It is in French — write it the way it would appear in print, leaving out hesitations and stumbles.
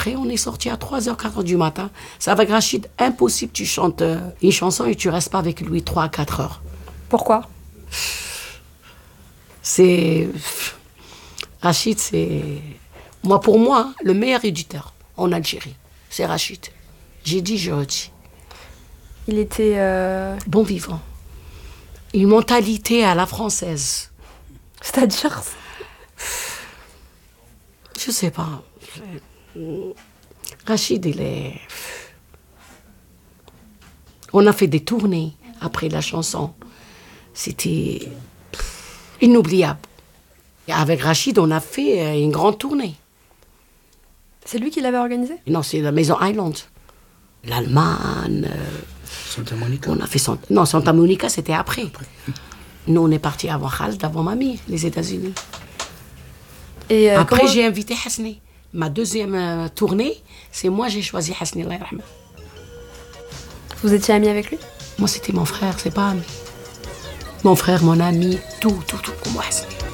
après, on est sorti à 3h, 4h du matin. C'est avec Rachid, impossible, tu chantes une chanson et tu restes pas avec lui 3 à 4 heures. Pourquoi? Rachid, moi, pour moi, le meilleur éditeur en Algérie, c'est Rachid. J'ai dit, je redis. Il était... Bon vivant. Une mentalité à la française. C'est-à-dire? Je sais pas. Rachid, il est... On a fait des tournées après la chanson. C'était inoubliable. Et avec Rachid, on a fait une grande tournée. C'est lui qui l'avait organisé? Non, c'est la Maison Island. L'Allemagne. Santa Monica. On a fait Non, Santa Monica, c'était après. Nous, on est partis avant Khaled, avant mamie, les États-Unis. Et après, j'ai invité Hasni. Ma deuxième tournée, c'est moi, j'ai choisi Hasni, Allah yarhamah. Vous étiez ami avec lui? Moi, c'était mon frère, c'est pas ami. Mon frère, mon ami, tout pour moi, Hasni.